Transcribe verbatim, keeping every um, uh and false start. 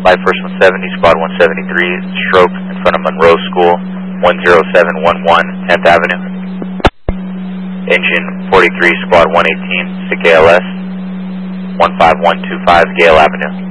Live First one seventy, Squad one seventy-three, stroke in front of Monroe School, one zero seven one one, tenth Avenue. Engine forty-three, Squad one eighteen, S I C A L S, one five one two five, Gale Avenue.